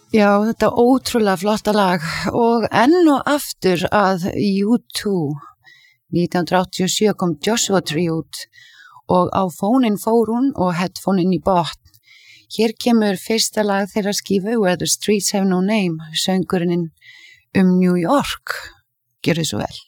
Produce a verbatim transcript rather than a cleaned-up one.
Já, þetta ótrúlega flotta lag og enn og aftur að U two nítján hundruð áttatíu og sjö kom Joshua Tree út og á fóninn fór hún og headphoneinn í botn. Hér kemur fyrsta lag þeirra skífu Where the Streets Have No Name, söngurinn um New York. Gjörðu svo vel.